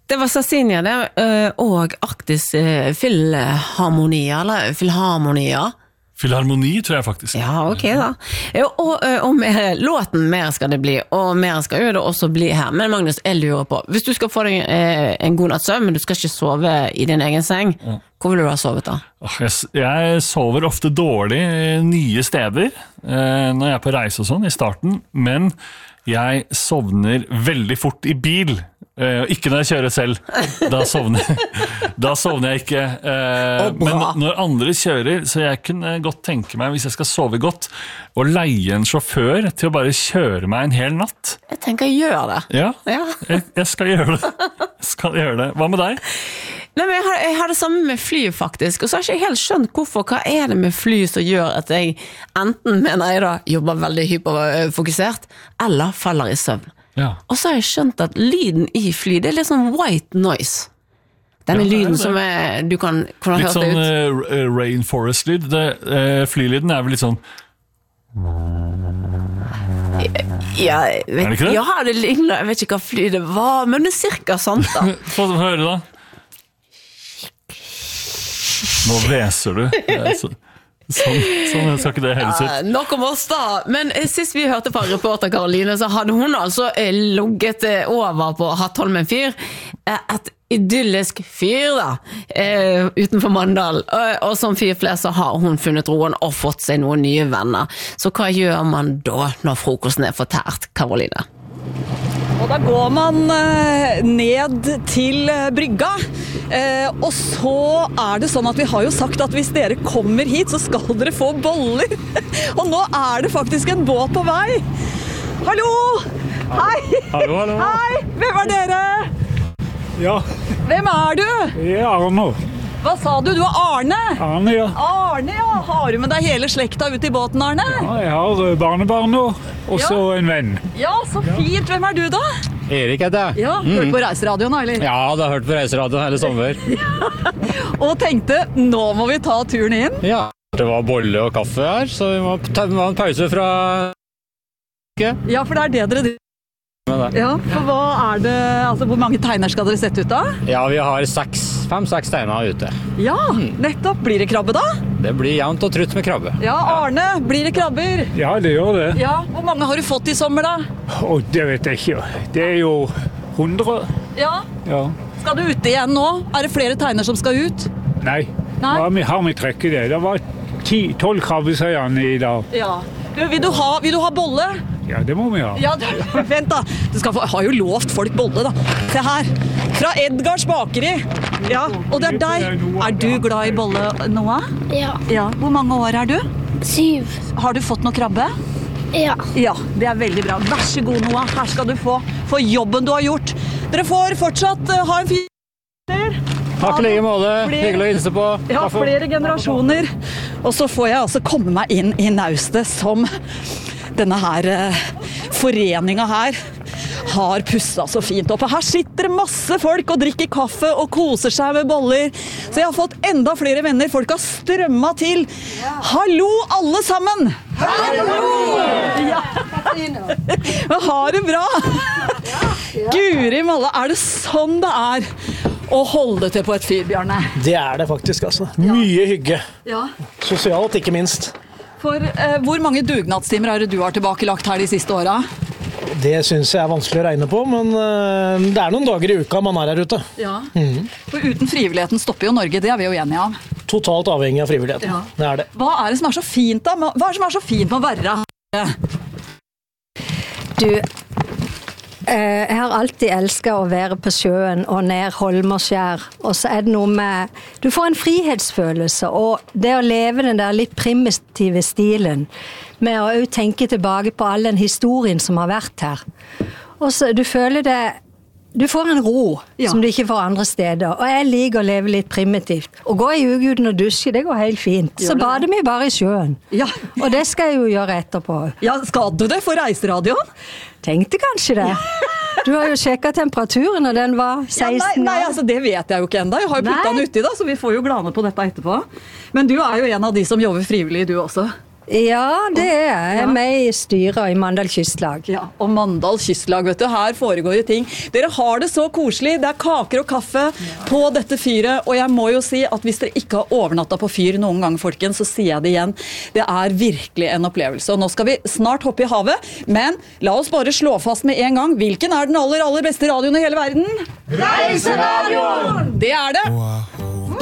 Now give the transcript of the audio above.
Det var Sardinia det, og Arktis Filharmonia, eller Filharmonia. Filharmoni, tror jeg faktisk. Ja, ok da. Og mer, låten mer skal det bli, og mer skal jo det også bli her. Men Magnus, jeg lurer på, hvis du skal få deg en god natts søvn, men du skal ikke sove i din egen seng, hvor vil du ha sovet da? Jeg sover ofte dårlig nye steder, når jeg er på reise og sånn i starten, men jeg sovner veldig fort i bil. Ikke når jeg kjører selv, da sovner jeg ikke, men når andre kjører, så jeg kunne godt tenke meg, hvis jeg skal sove godt, å leie en sjåfør til å bare kjøre meg en hel natt. Jeg tenker jeg gjør det. Ja. Jeg skal gjøre det. Hva med deg? Nei, men jeg har det samme med fly faktisk, og så har jeg ikke helt skjønt hvorfor, hva det med fly som gjør at jeg enten, mener jeg da, jobber veldig hyperfokusert, eller faller i søvn. Ja. Og så har jeg skjønt at lyden i fly, det litt sånn white noise. Denne lyden som du kan ha hørt det ut. Litt sånn rainforest-lyd. Flylyden vel litt sånn... Ja, det ikke det? Ja, det ligner, jeg vet ikke hva fly det var, men det cirka sant da. Få høre da. Nå hveser du. Sånn skal ikke det høres ut. Nok om oss da. Men sist vi hørte fra reporter Karoline, så hadde hun altså logget over på Hattholmen fyr. Et idyllisk fyr da, utenfor Mandal. Og som fyrflest så har hun funnet roen og fått seg noen nye venner. Så hva gjør man da når frokosten fortært, Karoline? Og da går man ned til brygga, og så det sånn at vi har jo sagt at hvis dere kommer hit, så skal dere få boller. Og nå det faktisk en båt på vei. Hallo! Hei! Hallo. Hei! Hvem dere? Ja. Hvem du? Jeg Arno. Hva sa du? Du Arne? Arne, ja. Arne, ja. Har du med deg hele slekta ut i båten, Arne? Ja, jeg har barnebarn nå, og så en venn. Ja, så fint. Hvem du da? Erik heter jeg. Ja, hørt på reiseradioen, eller? Ja, det har hørt på reiseradioen hele sommer. Og tenkte, nå må vi ta turen inn. Ja, det var bolle og kaffe her, så vi må ta en pause fra... Ja, for det det dere... Ja, for hva det, altså hvor mange tegner skal dere sette ut da? Ja, vi har 5-6 tegner ute. Ja, nettopp. Blir det krabbe da? Det blir jevnt og trutt med krabbe. Ja, Arne, blir det krabber? Ja, det gjør det. Ja, hvor mange har du fått i sommer da? Det vet jeg ikke. Det jo 100. Ja. Ja. Skal du ute igjen nå? Det flere tegner som skal ut? Nei. Har vi trekket det. Det var 10-12 krabbesøyene i dag. Ja. Vil du ha bolle? Ja, det må vi ha. Ja, vent da. Jeg har jo lovt folk bolle da. Se her. Fra Edgars bakeri. Ja, og det deg. Du glad i bolle, Noah? Ja. Ja. Hvor mange år du? 7. Har du fått noe krabbe? Ja. Ja, det veldig bra. Vær så god, Noah. Her skal du få for jobben du har gjort. Dere får fortsatt ha en fin... Takk like måte. Hyggelig å hilse på. Ja, flere generasjoner. Og så får jeg altså komme meg inn i naustet som denne her foreningen her har pusset så fint opp. Her sitter det masse folk og drikker kaffe og koser seg med boller. Så jeg har fått enda flere venner. Folk har strømmet til. Hallo alle sammen! Hallo! Ja. Har det bra? Guri Malle, det sånn det å holde til på et fyr, Bjarne? Det det faktisk, altså. Mye hygge. Ja. Sosialt, ikke minst. For hvor mange dugnadstimer du har tilbakelagt her de siste årene? Det synes jeg vanskelig å regne på, men det noen dager i uka man her ute. Ja. For uten frivilligheten stopper jo Norge, det vi jo enige av. Totalt avhengig av frivilligheten, ja. Det det. Hva det som så fint da? Hva det som så fint med å være her? Du, jeg har alltid elsket å være på sjøen og nær Holmerskjær, og så det noe med, du får en frihetsfølelse, og det å leve den der litt primitive stilen, med å jo tenke tilbake på all den historien som har vært her. Og så du føler det, du får en ro som du ikke får andre steder, og jeg liker å leve litt primitivt. Å gå i uguden og dusje, det går helt fint. Så bader vi bare i sjøen. Ja. Og det skal jeg jo gjøre etterpå. Ja, skal du det for reiseradioen? Tenkte kanskje det. Du har jo sjekket temperaturen, og den var 16 Nei, altså det vet jeg jo ikke enda. Jeg har jo puttet den uti da, så vi får jo glane på dette etterpå. Men du jo en av de som jobber frivillig, du også. Ja, det er jeg. Med i styret i Mandal kystlag. Ja, og Mandal kystlag, vet du, her foregår jo ting. Dere har det så koselig, det er kaker og kaffe på dette fyret, og jeg må jo si at hvis dere ikke har overnattet på fyr noen gang, folkens, så sier jeg det igjen. Det er virkelig en opplevelse, og nå skal vi snart hoppe i havet, men la oss bare slå fast med en gang, hvilken er den aller beste radioen i hele verden? Reiseradioen! Det er det! Wow.